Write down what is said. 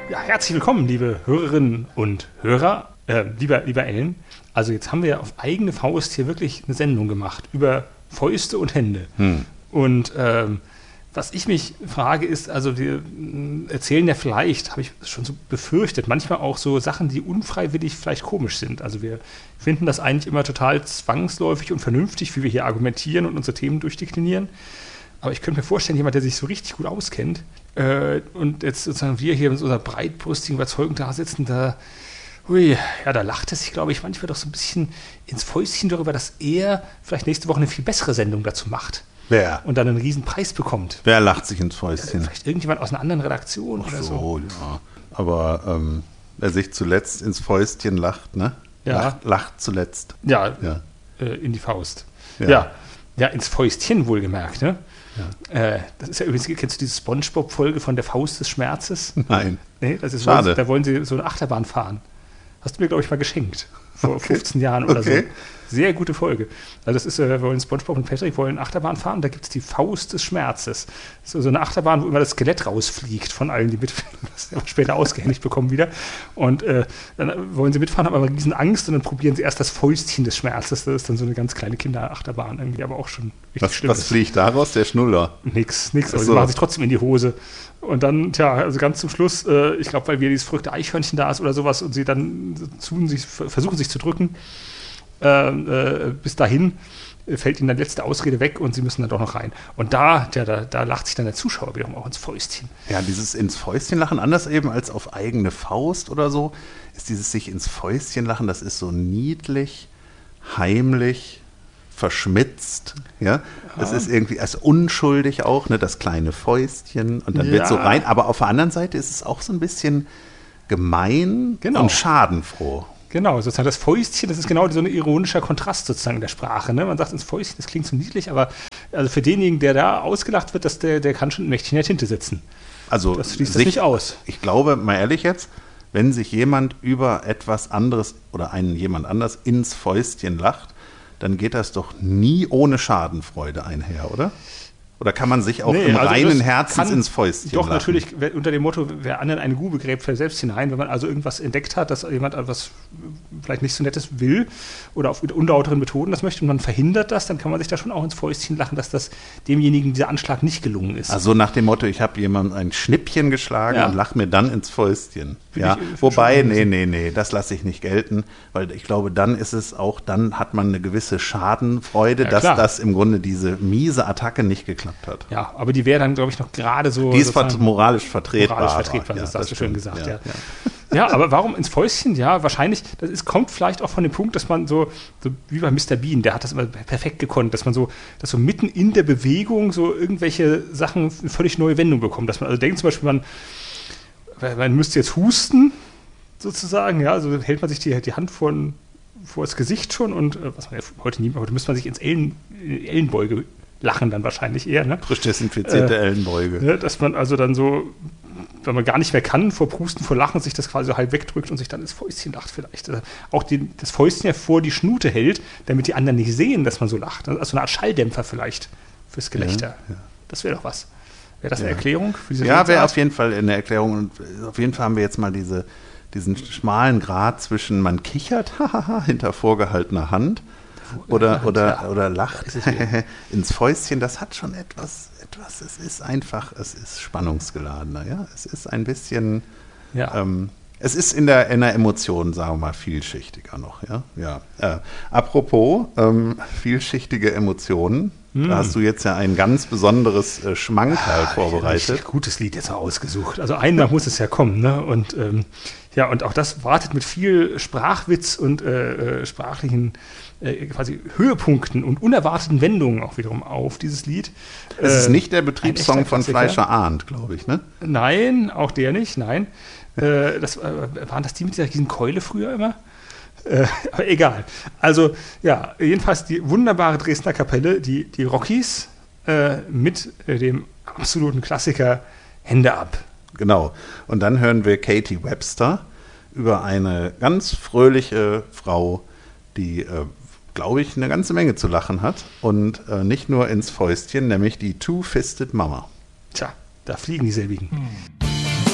Ja, herzlich willkommen, liebe Hörerinnen und Hörer, lieber Ellen. Also jetzt haben wir ja auf eigene Faust hier wirklich eine Sendung gemacht über Fäuste und Hände. Und was ich mich frage ist, also wir erzählen ja vielleicht, habe ich schon so befürchtet, manchmal auch so Sachen, die unfreiwillig vielleicht komisch sind. Also wir finden das eigentlich immer total zwangsläufig und vernünftig, wie wir hier argumentieren und unsere Themen durchdeklinieren. Aber ich könnte mir vorstellen, jemand, der sich so richtig gut auskennt und jetzt sozusagen wir hier mit unserer breitbrüstigen Überzeugung da sitzen, da lacht es sich, glaube ich, manchmal doch so ein bisschen ins Fäustchen darüber, dass er vielleicht nächste Woche eine viel bessere Sendung dazu macht. Wer? Und dann einen riesen Preis bekommt. Wer lacht sich ins Fäustchen? Vielleicht irgendjemand aus einer anderen Redaktion oder so. Ja. Aber wer sich zuletzt ins Fäustchen lacht, ne? Ja. Lacht zuletzt. Ja. In die Faust. Ja, ins Fäustchen wohlgemerkt, ne? Ja. Das ist ja übrigens, kennst du diese SpongeBob-Folge von der Faust des Schmerzes? Nein. Nee, das ist schade. Da wollen sie so eine Achterbahn fahren. Hast du mir, glaube ich, mal geschenkt. Vor 15 Jahren oder so. Sehr gute Folge. Also das ist, wir wollen SpongeBob und Patrick wollen Achterbahn fahren, da gibt es die Faust des Schmerzes. Das ist so eine Achterbahn, wo immer das Skelett rausfliegt von allen, die mitfahren, das aber später ausgehändigt bekommen wieder. Und dann wollen sie mitfahren, haben aber riesen Angst und dann probieren sie erst das Fäustchen des Schmerzes. Das ist dann so eine ganz kleine Kinderachterbahn irgendwie, aber auch schon richtig schlimm. Was fliegt daraus? Der Schnuller? Nix. Aber sie machen sich trotzdem in die Hose. Und dann, also ganz zum Schluss, ich glaube, weil wieder dieses verrückte Eichhörnchen da ist oder sowas und sie dann versuchen sich zu drücken, bis dahin fällt ihnen dann letzte Ausrede weg und sie müssen dann doch noch rein. Und da lacht sich dann der Zuschauer wiederum auch ins Fäustchen. Ja, dieses ins Fäustchen lachen, anders eben als auf eigene Faust oder so, ist dieses sich ins Fäustchen lachen, das ist so niedlich, heimlich, verschmitzt, ja. Das ist irgendwie als unschuldig auch, ne, das kleine Fäustchen und dann wird so rein. Aber auf der anderen Seite ist es auch so ein bisschen gemein und schadenfroh. Genau, sozusagen das Fäustchen, das ist genau so ein ironischer Kontrast sozusagen in der Sprache. Ne? Man sagt ins Fäustchen, das klingt so niedlich, aber also für denjenigen, der da ausgelacht wird, der kann schon mächtig in der Tinte sitzen. Also das schließt das nicht aus. Ich glaube, mal ehrlich jetzt, wenn sich jemand über etwas anderes oder jemand anders ins Fäustchen lacht, dann geht das doch nie ohne Schadenfreude einher, oder? Oder kann man sich auch im reinen Herzens ins Fäustchen lachen? Doch, natürlich unter dem Motto, wer anderen eine Grube gräbt, fällt selbst hinein. Wenn man also irgendwas entdeckt hat, dass jemand etwas vielleicht nicht so Nettes will oder auf unlauteren Methoden das möchte und man verhindert das, dann kann man sich da schon auch ins Fäustchen lachen, dass das demjenigen dieser Anschlag nicht gelungen ist. Also nach dem Motto, ich habe jemandem ein Schnippchen geschlagen und lache mir dann ins Fäustchen. Wobei, nee, das lasse ich nicht gelten, weil ich glaube, dann hat man eine gewisse Schadenfreude, dass das im Grunde diese miese Attacke nicht geklappt hat. Ja, aber die wäre dann, glaube ich, noch gerade so. Die ist moralisch vertretbar. Das hast du schön gesagt, ja. Ja, aber warum ins Fäustchen? Ja, wahrscheinlich, kommt vielleicht auch von dem Punkt, dass man so wie bei Mr. Bean, der hat das immer perfekt gekonnt, dass so mitten in der Bewegung so irgendwelche Sachen eine völlig neue Wendung bekommen. Dass man also denkt zum Beispiel, man müsste jetzt husten, sozusagen, ja, also hält man sich die Hand vor das Gesicht schon und was man ja heute müsste man sich ins Ellenbeuge lachen dann wahrscheinlich eher, ne? Frisch desinfizierte Ellenbeuge. Ne, dass man also dann so, wenn man gar nicht mehr kann, vor Prusten, vor Lachen, sich das quasi so halb wegdrückt und sich dann ins Fäustchen lacht vielleicht. Auch das Fäustchen ja vor die Schnute hält, damit die anderen nicht sehen, dass man so lacht. Also eine Art Schalldämpfer vielleicht fürs Gelächter. Ja. Das wäre doch was. Wäre das eine Erklärung für diese Ja, wäre auf jeden Fall eine Erklärung. Und auf jeden Fall haben wir jetzt mal diesen schmalen Grat zwischen man kichert hinter vorgehaltener Hand oder lacht ins Fäustchen. Das hat schon etwas, es ist einfach, es ist spannungsgeladener. Ja? Es ist ein bisschen, es ist in der Emotion, sagen wir mal, vielschichtiger noch. Ja? Apropos vielschichtige Emotionen, da hast du jetzt ja ein ganz besonderes Schmankerl vorbereitet. Ein gutes Lied jetzt ausgesucht. Also einmal muss es ja kommen, ne? Und und auch das wartet mit viel Sprachwitz und sprachlichen quasi Höhepunkten und unerwarteten Wendungen auch wiederum auf dieses Lied. Es ist nicht der Betriebssong von Fleischer Arndt, glaube ich, ne? Nein, auch der nicht, nein. Waren das die mit dieser riesen Keule früher immer? Aber egal. Also, ja, jedenfalls die wunderbare Dresdner Kapelle, die Rockies, mit dem absoluten Klassiker Hände ab. Genau. Und dann hören wir Katie Webster über eine ganz fröhliche Frau, die, glaube ich, eine ganze Menge zu lachen hat. Und nicht nur ins Fäustchen, nämlich die Two-Fisted Mama. Tja, da fliegen die selbigen.